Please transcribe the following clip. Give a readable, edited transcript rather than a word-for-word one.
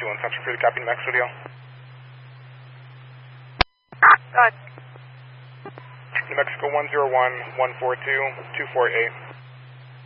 141 Central Freeway, copy New Mexico deal. Go ahead. New Mexico 101 142 248.